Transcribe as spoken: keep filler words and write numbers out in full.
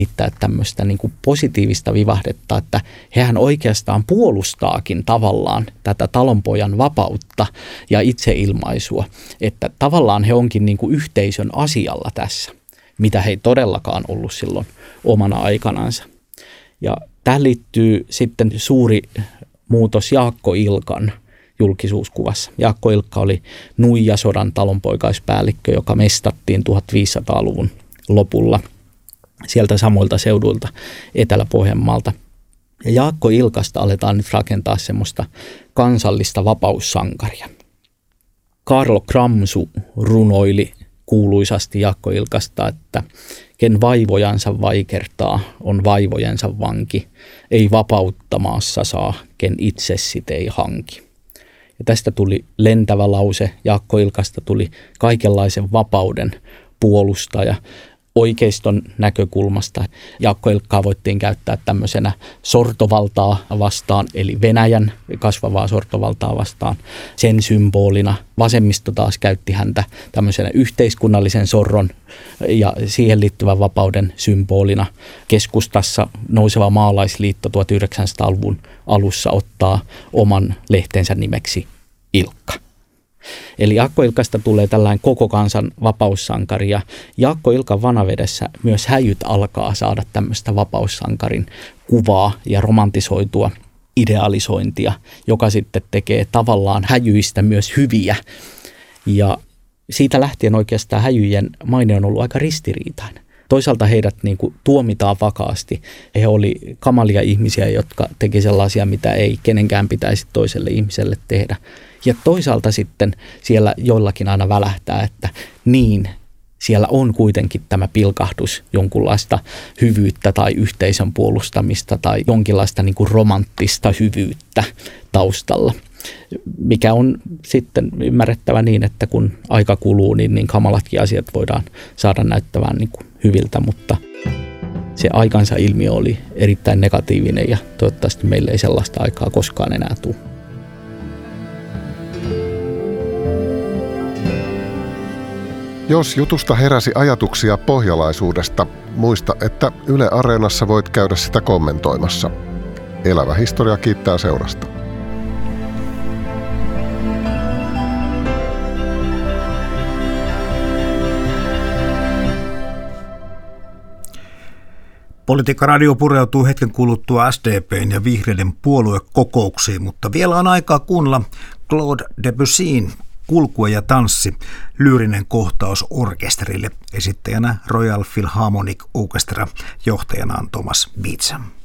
tämmöistä niin kuin positiivista vivahdetta, että hehän oikeastaan puolustaakin tavallaan tätä talonpojan vapautta ja itseilmaisua, että tavallaan he onkin niin kuin yhteisön asialla tässä, mitä he ei todellakaan ollut silloin omana aikanansa. Ja tähän liittyy sitten suuri muutos Jaakko Ilkan julkisuuskuvassa. Jaakko Ilkka oli Nuijasodan talonpoikaispäällikkö, joka mestattiin tuhatviisisataaluvun lopulla sieltä samoilta seuduilta Etelä-Pohjanmaalta. Ja Jaakko Ilkasta aletaan nyt rakentaa semmoista kansallista vapaussankaria. Kaarlo Kramsu runoili kuuluisasti Jaakko Ilkasta, että ken vaivojansa vaikertaa, on vaivojensa vanki. Ei vapautta maassa saa, ken itse sit ei hanki. Ja tästä tuli lentävä lause. Jaakko Ilkasta tuli kaikenlaisen vapauden puolustaja. Oikeiston näkökulmasta Jaakko Ilkkaa voittiin käyttää tämmöisenä sortovaltaa vastaan, eli Venäjän kasvavaa sortovaltaa vastaan sen symbolina. Vasemmisto taas käytti häntä tämmöisenä yhteiskunnallisen sorron ja siihen liittyvän vapauden symbolina. Keskustassa nouseva maalaisliitto tuhatyhdeksänsataaluvun alussa ottaa oman lehtensä nimeksi Ilkka. Eli Jaakko Ilkasta tulee tällainen koko kansan vapaussankari ja Jaakko Ilkan Vanavedessä myös häjyt alkaa saada tämmöistä vapaussankarin kuvaa ja romantisoitua idealisointia, joka sitten tekee tavallaan häjyistä myös hyviä. Ja siitä lähtien oikeastaan häjyjen maine on ollut aika ristiriitainen. Toisaalta heidät niin kuin tuomitaan vakaasti. He oli kamalia ihmisiä, jotka teki sellaisia, mitä ei kenenkään pitäisi toiselle ihmiselle tehdä. Ja toisaalta sitten siellä joillakin aina välähtää, että niin, siellä on kuitenkin tämä pilkahdus jonkunlaista hyvyyttä tai yhteisön puolustamista tai jonkinlaista niin kuin romanttista hyvyyttä taustalla, mikä on sitten ymmärrettävä niin, että kun aika kuluu, niin, niin kamalatkin asiat voidaan saada näyttämään niin kuin hyviltä, mutta se aikansa ilmiö oli erittäin negatiivinen ja toivottavasti meillä ei sellaista aikaa koskaan enää tule. Jos jutusta heräsi ajatuksia pohjalaisuudesta, muista, että Yle Areenassa voit käydä sitä kommentoimassa. Elävä historia kiittää seurasta. Politiikka Radio pureutuu hetken kuluttua S D P:n ja vihreiden puoluekokouksiin, mutta vielä on aikaa kuunnella Claude Debussyn Kulkue ja tanssi, lyyrinen kohtaus orkesterille, esittäjänä Royal Philharmonic Orchestra, johtajana on Thomas Beecham.